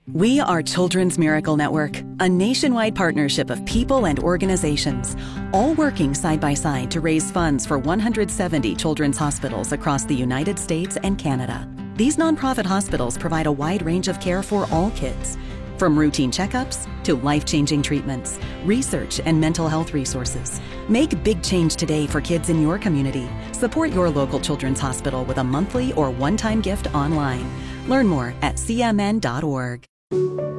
We are Children's Miracle Network, a nationwide partnership of people and organizations, all working side by side to raise funds for 170 children's hospitals across the United States and Canada. These nonprofit hospitals provide a wide range of care for all kids, from routine checkups to life-changing treatments, research, and mental health resources. Make big change today for kids in your community. Support your local children's hospital with a monthly or one-time gift online. Learn more at cmn.org.